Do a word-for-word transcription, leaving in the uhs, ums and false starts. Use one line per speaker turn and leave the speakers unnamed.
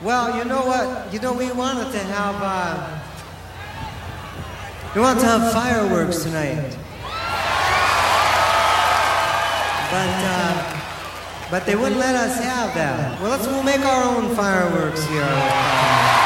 Well, you know what? You know, we wanted to have, uh, we wanted to have fireworks tonight. But, uh, but they wouldn't let us have that. Well, let's, we'll make our own fireworks here.